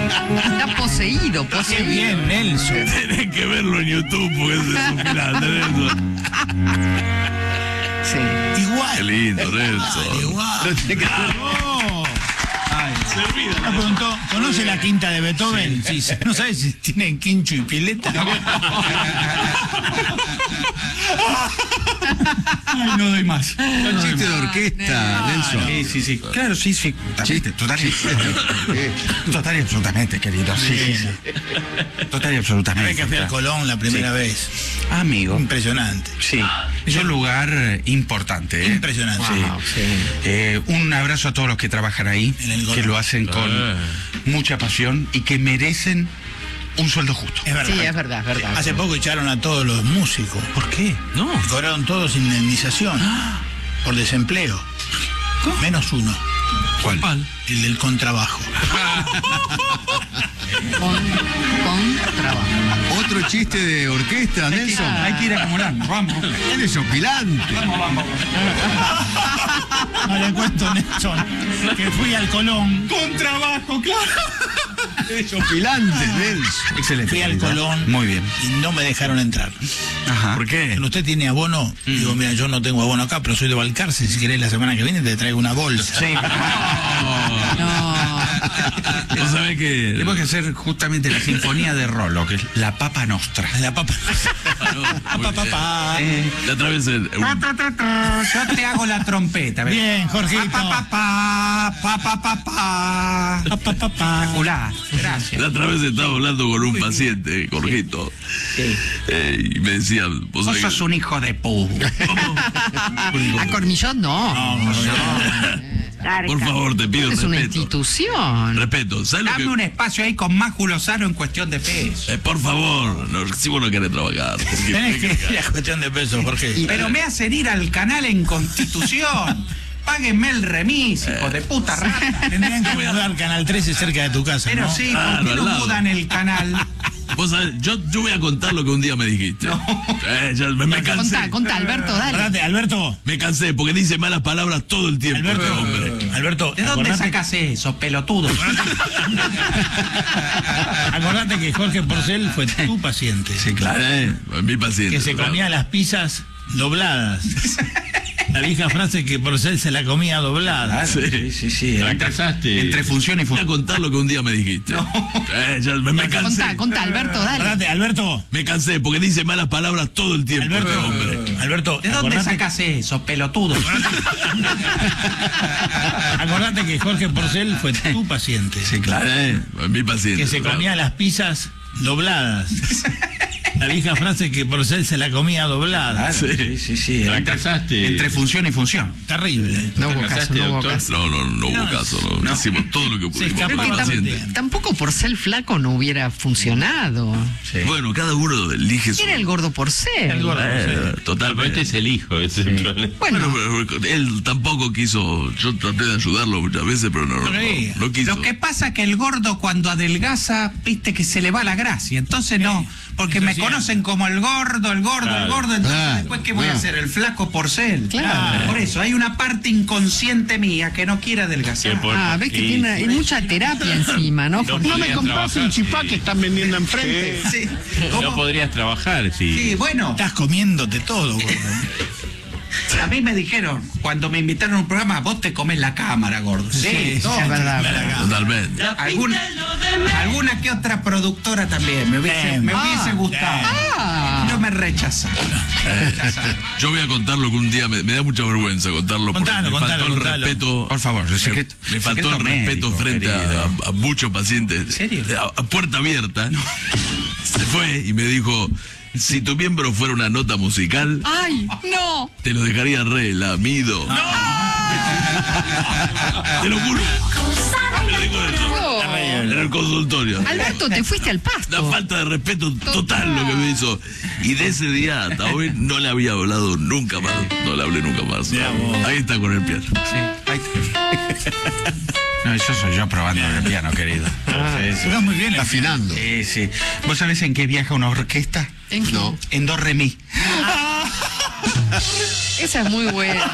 Está poseído. Qué bien, Nelson. Tenés que verlo en YouTube porque es desopilante, Nelson. Sí. Igual. Qué lindo, Nelson. Igual. Ay, Se olvida. me preguntó, ¿conoce la quinta de Beethoven? Sí. ¿No sabe si tienen quincho y pileta? Ay, no doy más. Son chistes de orquesta, Nelson. Sí. Claro, sí. Chiste, total y absolutamente, querido. Sí. Total y absolutamente. Sabés que fui al Colón la primera vez. Amigo. Impresionante. Sí. Es un lugar importante, ¿eh? Impresionante. Sí. Un abrazo a todos los que trabajan ahí, En el que Colón. lo hacen con mucha pasión y que merecen un sueldo justo. Es verdad. Sí, es verdad. Hace poco echaron a todos los músicos. ¿Por qué? No. Cobraron todos indemnización por desempleo. Menos uno. ¿Cuál? El del contrabajo. Con trabajo. Otro chiste de orquesta, Nelson. Hay que ir acumulando, vamos. Es desopilante. No le cuento, Nelson, que fui al Colón. Con trabajo, claro. Desopilante, Nelson. Excelente. Fui al Colón. Muy bien. Y no me dejaron entrar. Ajá. ¿Por qué? ¿Usted tiene abono? Digo, mira, yo no tengo abono acá, pero soy de Balcarce. Si querés, la semana que viene te traigo una bolsa. Sí. No. ¿Vos sabés que Tenemos que hacer justamente la sinfonía de Rolo, que es la Papa Nostra. La papa. papá. La otra vez Yo te hago la trompeta. ¿ves? Bien, Jorgito. Pa. Espectacular. Gracias. la otra vez estaba hablando con un paciente, Jorgito, y me decía, vos Vos sabés sos que- un hijo de pu. A Cormillot no. por favor, te pido Es una respeto. institución. Respeto, ¿sabes lo Dame que? un espacio ahí con Máculo Lozano en cuestión de peso. Por favor, no, si vos no querés trabajar. porque- Tenés que ir a cuestión de peso, Jorge. Pero me hacen ir al canal en Constitución. Páguenme el remis, hijo de puta rata. Tendrían que mudar al Canal 13 cerca de tu casa, Pero ¿no? sí, Claro, ¿por qué al no lado. mudan el canal? Vos sabés, yo voy a contar lo que un día me dijiste. Ya me cansé. Contá, Alberto, dale. Acordate, Alberto. Me cansé porque dice malas palabras todo el tiempo. este hombre. Alberto, ¿De dónde acordate- sacas eso, pelotudo? Acordate que Jorge Porcel fue tu paciente. Sí, claro. Mi paciente. Que se comía las pizzas dobladas. La vieja frase que Porcel se la comía doblada. Sí. Entre función y Voy a función. contar lo que un día me dijiste. Ya me cansé. Contá, Alberto, dale. Acordate, Alberto. Me cansé porque dice malas palabras todo el tiempo. Este hombre. Alberto, ¿De dónde acordate- sacas eso, pelotudo? Acordate que Jorge Porcel fue tu paciente. Sí, claro. Mi paciente. Que se comía las pizzas dobladas. La vieja frase que Porcel se la comía doblada. Sí. Entre función y función. Terrible. No hubo caso, no hubo caso. No hubo caso. No. Hicimos todo lo que pudimos. escapa con el la paciente. Tampoco por ser flaco no hubiera funcionado. Bueno, cada uno elige su. Era el gordo por ser. El gordo. Totalmente. es el hijo, ese es el problema. Bueno, Pero él tampoco quiso. Yo traté de ayudarlo muchas veces, pero no quiso. Lo que pasa que el gordo cuando adelgaza, viste que se le va la gracia. Entonces no, porque me conocen como el gordo. Entonces Claro, después, ¿qué voy a hacer? El flaco porcel. Claro. Por eso, hay una parte inconsciente mía que no quiere adelgazar. ves que tiene hay mucha terapia encima, ¿no? Jorge? No me compras un chipá que están vendiendo enfrente. Sí. No ¿Cómo? podrías trabajar, sí. Sí, bueno, Estás comiéndote todo, gordo. a mí me dijeron, cuando me invitaron a un programa, vos te comes la cámara, gordo. Sí, todo. es verdad. Totalmente. Alguna que otra productora también me hubiese gustado. No me rechazaron. Yo voy a contar lo que un día me da mucha vergüenza contarlo. porque Contalo, me faltó el contalo. respeto. Por favor, Me faltó el respeto frente a muchos pacientes. ¿En serio? A puerta abierta. Se fue y me dijo: si tu miembro fuera una nota musical, ¡Ay, no! te lo dejaría re lamido. Te lo juro. Me dijo eso. En el consultorio. Alberto, te fuiste al Una pasto. falta de respeto total lo que me hizo. Y de ese día hasta hoy no le había hablado nunca más. No le hablé nunca más. Ahí está con el piano. No, eso soy yo probando el piano, querido. Tocás muy bien. Afinando. Sí. ¿Vos sabés en qué viaja una orquesta? ¿En qué? No. En do re mi. Esa es muy buena.